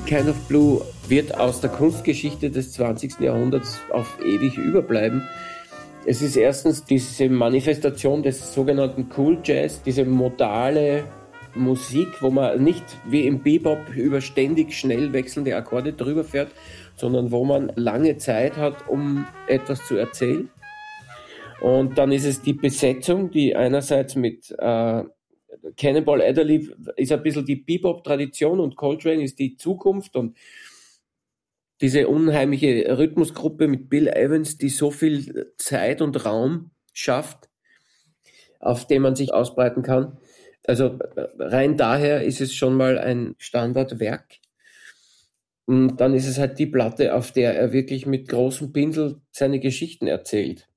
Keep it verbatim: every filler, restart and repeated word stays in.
Kind of Blue wird aus der Kunstgeschichte des zwanzigsten Jahrhunderts auf ewig überbleiben. Es ist erstens diese Manifestation des sogenannten Cool Jazz, diese modale Musik, wo man nicht wie im Bebop über ständig schnell wechselnde Akkorde drüber fährt, sondern wo man lange Zeit hat, um etwas zu erzählen. Und dann ist es die Besetzung, die einerseits mit äh, Cannonball Adderley ist ein bisschen die Bebop-Tradition und Coltrane ist die Zukunft und diese unheimliche Rhythmusgruppe mit Bill Evans, die so viel Zeit und Raum schafft, auf dem man sich ausbreiten kann. Also rein daher ist es schon mal ein Standardwerk. Und dann ist es halt die Platte, auf der er wirklich mit großem Pinsel seine Geschichten erzählt.